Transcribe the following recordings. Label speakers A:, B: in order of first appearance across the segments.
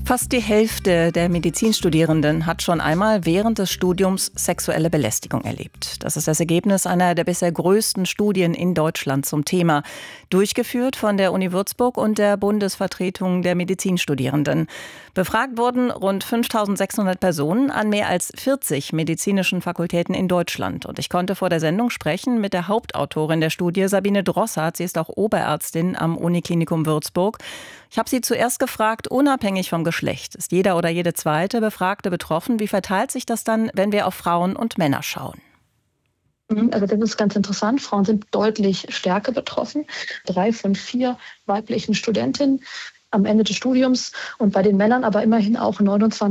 A: Fast die Hälfte der Medizinstudierenden hat schon einmal während des Studiums sexuelle Belästigung erlebt. Das ist das Ergebnis einer der bisher größten Studien in Deutschland zum Thema, durchgeführt von der Uni Würzburg und der Bundesvertretung der Medizinstudierenden. Befragt wurden rund 5.600 Personen an mehr als 40 medizinischen Fakultäten in Deutschland. Und ich konnte vor der Sendung sprechen mit der Hauptautorin der Studie, Sabine Drossart. Sie ist auch Oberärztin am Uniklinikum Würzburg. Ich habe sie zuerst gefragt, unabhängig vom Geschlecht, ist jeder oder jede zweite Befragte betroffen? Wie verteilt sich das dann, wenn wir auf Frauen und Männer schauen?
B: Also das ist ganz interessant. Frauen sind deutlich stärker betroffen. 3 von 4 weiblichen Studentinnen am Ende des Studiums und bei den Männern aber immerhin auch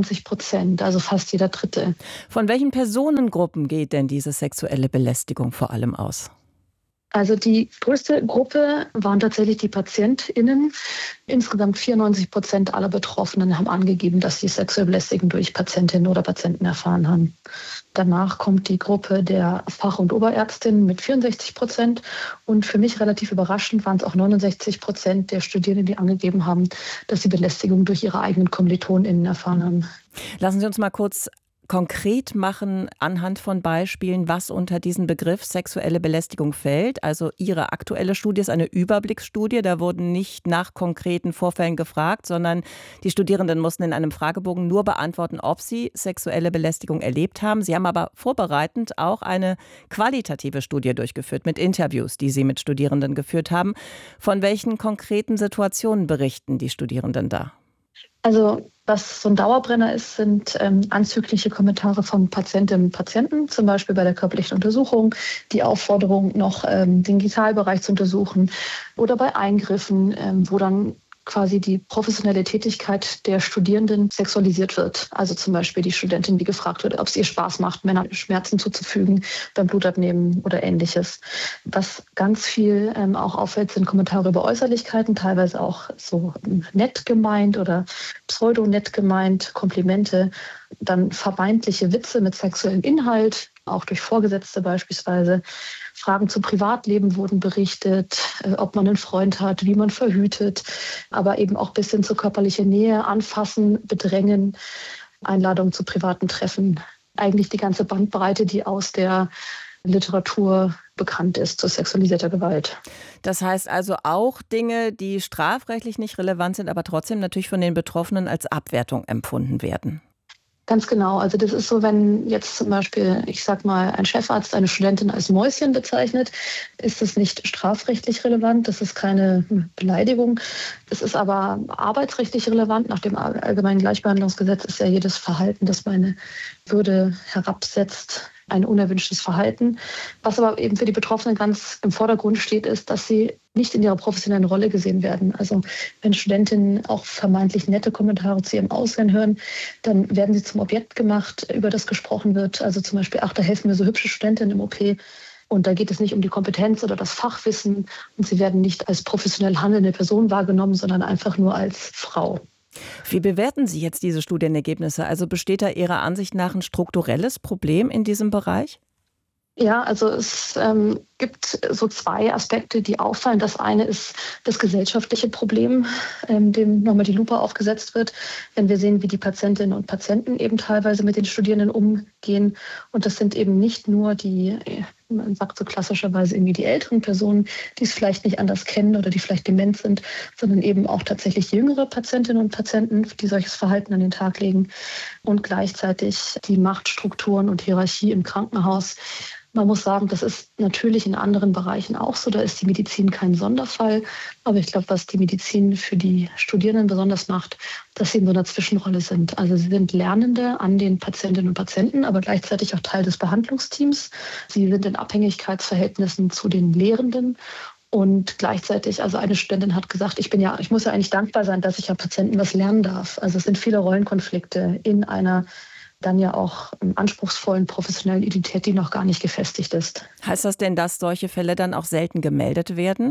B: 29%, also fast jeder Dritte.
A: Von welchen Personengruppen geht denn diese sexuelle Belästigung vor allem aus?
B: Also die größte Gruppe waren tatsächlich die PatientInnen. Insgesamt 94% aller Betroffenen haben angegeben, dass sie sexuelle Belästigung durch Patientinnen oder Patienten erfahren haben. Danach kommt die Gruppe der Fach- und Oberärztinnen mit 64%. Und für mich relativ überraschend waren es auch 69% der Studierenden, die angegeben haben, dass sie Belästigung durch ihre eigenen KommilitonInnen erfahren haben.
A: Lassen Sie uns mal kurz konkret machen anhand von Beispielen, was unter diesen Begriff sexuelle Belästigung fällt. Also Ihre aktuelle Studie ist eine Überblicksstudie. Da wurden nicht nach konkreten Vorfällen gefragt, sondern die Studierenden mussten in einem Fragebogen nur beantworten, ob sie sexuelle Belästigung erlebt haben. Sie haben aber vorbereitend auch eine qualitative Studie durchgeführt mit Interviews, die Sie mit Studierenden geführt haben. Von welchen konkreten Situationen berichten die Studierenden da?
B: Also was so ein Dauerbrenner ist, sind anzügliche Kommentare von Patientinnen und Patienten, zum Beispiel bei der körperlichen Untersuchung, die Aufforderung, noch den Genitalbereich zu untersuchen oder bei Eingriffen, wo dann quasi die professionelle Tätigkeit der Studierenden sexualisiert wird. Also zum Beispiel die Studentin, die gefragt wird, ob es ihr Spaß macht, Männern Schmerzen zuzufügen beim Blutabnehmen oder Ähnliches. Was ganz viel auch auffällt, sind Kommentare über Äußerlichkeiten, teilweise auch so nett gemeint oder pseudo-nett gemeint, Komplimente, dann vermeintliche Witze mit sexuellem Inhalt, auch durch Vorgesetzte beispielsweise. Fragen zum Privatleben wurden berichtet, ob man einen Freund hat, wie man verhütet, aber eben auch bis hin zur körperlichen Nähe, Anfassen, Bedrängen, Einladungen zu privaten Treffen. Eigentlich die ganze Bandbreite, die aus der Literatur bekannt ist, zur sexualisierter Gewalt.
A: Das heißt also auch Dinge, die strafrechtlich nicht relevant sind, aber trotzdem natürlich von den Betroffenen als Abwertung empfunden werden.
B: Ganz genau. Also das ist so, wenn jetzt zum Beispiel, ich sag mal, ein Chefarzt eine Studentin als Mäuschen bezeichnet, ist das nicht strafrechtlich relevant. Das ist keine Beleidigung. Es ist aber arbeitsrechtlich relevant. Nach dem Allgemeinen Gleichbehandlungsgesetz ist ja jedes Verhalten, das meine Würde herabsetzt, ein unerwünschtes Verhalten. Was aber eben für die Betroffenen ganz im Vordergrund steht, ist, dass sie nicht in ihrer professionellen Rolle gesehen werden. Also wenn Studentinnen auch vermeintlich nette Kommentare zu ihrem Aussehen hören, dann werden sie zum Objekt gemacht, über das gesprochen wird. Also zum Beispiel, ach, da helfen mir so hübsche Studentinnen im OP. Und da geht es nicht um die Kompetenz oder das Fachwissen. Und sie werden nicht als professionell handelnde Person wahrgenommen, sondern einfach nur als Frau.
A: Wie bewerten Sie jetzt diese Studienergebnisse? Also besteht da Ihrer Ansicht nach ein strukturelles Problem in diesem Bereich?
B: Ja, also es gibt so 2 Aspekte, die auffallen. Das eine ist das gesellschaftliche Problem, dem nochmal die Lupe aufgesetzt wird, wenn wir sehen, wie die Patientinnen und Patienten eben teilweise mit den Studierenden umgehen. Und das sind eben nicht nur die, man sagt so klassischerweise irgendwie die älteren Personen, die es vielleicht nicht anders kennen oder die vielleicht dement sind, sondern eben auch tatsächlich jüngere Patientinnen und Patienten, die solches Verhalten an den Tag legen. Und gleichzeitig die Machtstrukturen und Hierarchie im Krankenhaus. Man muss sagen, das ist natürlich in anderen Bereichen auch so. Da ist die Medizin kein Sonderfall. Aber ich glaube, was die Medizin für die Studierenden besonders macht, dass sie in so einer Zwischenrolle sind. Also sie sind Lernende an den Patientinnen und Patienten, aber gleichzeitig auch Teil des Behandlungsteams. Sie sind in Abhängigkeitsverhältnissen zu den Lehrenden. Und gleichzeitig, also eine Studentin hat gesagt, ich muss ja eigentlich dankbar sein, dass ich am Patienten was lernen darf. Also es sind viele Rollenkonflikte in einer dann ja auch anspruchsvollen professionellen Identität, die noch gar nicht gefestigt ist.
A: Heißt das denn, dass solche Fälle dann auch selten gemeldet werden?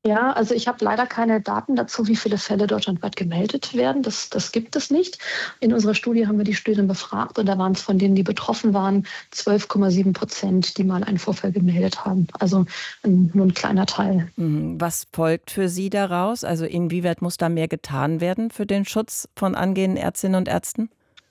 B: Ja, also ich habe leider keine Daten dazu, wie viele Fälle deutschlandweit gemeldet werden. Das gibt es nicht. In unserer Studie haben wir die Studierenden befragt und da waren es von denen, die betroffen waren, 12,7%, die mal einen Vorfall gemeldet haben. Also nur ein kleiner Teil.
A: Was folgt für Sie daraus? Also inwieweit muss da mehr getan werden für den Schutz von angehenden Ärztinnen und Ärzten?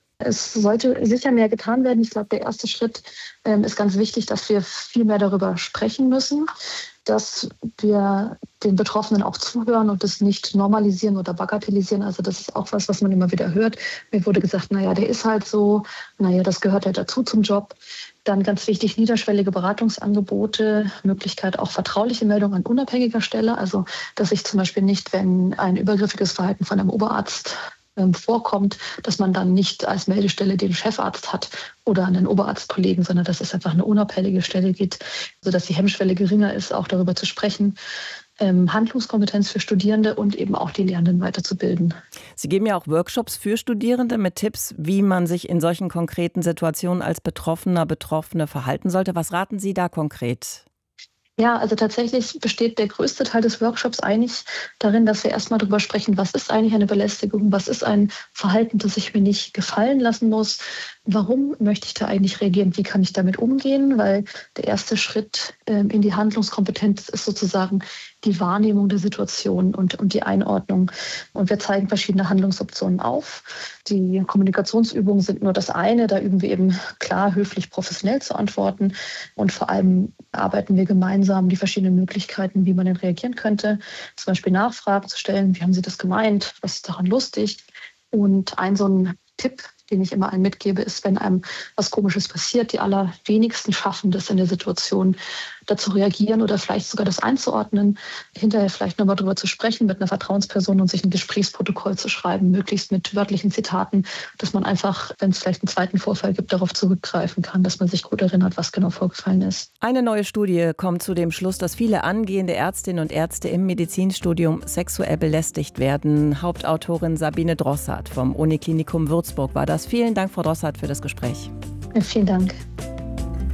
B: Es sollte sicher mehr getan werden. Ich glaube, der erste Schritt ist ganz wichtig, dass wir viel mehr darüber sprechen müssen, dass wir den Betroffenen auch zuhören und das nicht normalisieren oder bagatellisieren. Also das ist auch was man immer wieder hört. Mir wurde gesagt, naja, der ist halt so, naja, das gehört halt dazu zum Job. Dann ganz wichtig, niederschwellige Beratungsangebote, Möglichkeit auch vertrauliche Meldungen an unabhängiger Stelle. Also dass ich zum Beispiel nicht, wenn ein übergriffiges Verhalten von einem Oberarzt vorkommt, dass man dann nicht als Meldestelle den Chefarzt hat oder einen Oberarztkollegen, sondern dass es einfach eine unabhängige Stelle gibt, sodass die Hemmschwelle geringer ist, auch darüber zu sprechen. Handlungskompetenz für Studierende und eben auch die Lehrenden weiterzubilden.
A: Sie geben ja auch Workshops für Studierende mit Tipps, wie man sich in solchen konkreten Situationen als Betroffene verhalten sollte. Was raten Sie da konkret?
B: Ja, also tatsächlich besteht der größte Teil des Workshops eigentlich darin, dass wir erstmal darüber sprechen, was ist eigentlich eine Belästigung, was ist ein Verhalten, das ich mir nicht gefallen lassen muss, warum möchte ich da eigentlich reagieren, wie kann ich damit umgehen, weil der erste Schritt in die Handlungskompetenz ist sozusagen die Wahrnehmung der Situation und die Einordnung. Und wir zeigen verschiedene Handlungsoptionen auf. Die Kommunikationsübungen sind nur das eine, da üben wir eben klar, höflich, professionell zu antworten und vor allem arbeiten wir gemeinsam die verschiedenen Möglichkeiten, wie man denn reagieren könnte. Zum Beispiel Nachfragen zu stellen, wie haben Sie das gemeint, was ist daran lustig? Und so ein Tipp, den ich immer allen mitgebe, ist, wenn einem was Komisches passiert, die allerwenigsten schaffen das in der Situation, dazu reagieren oder vielleicht sogar das einzuordnen, hinterher vielleicht nochmal drüber zu sprechen mit einer Vertrauensperson und sich ein Gesprächsprotokoll zu schreiben, möglichst mit wörtlichen Zitaten, dass man einfach, wenn es vielleicht einen zweiten Vorfall gibt, darauf zurückgreifen kann, dass man sich gut erinnert, was genau vorgefallen ist.
A: Eine neue Studie kommt zu dem Schluss, dass viele angehende Ärztinnen und Ärzte im Medizinstudium sexuell belästigt werden. Hauptautorin Sabine Drossart vom Uniklinikum Würzburg war das. Vielen Dank, Frau Drossart, für das Gespräch.
B: Ja, vielen Dank.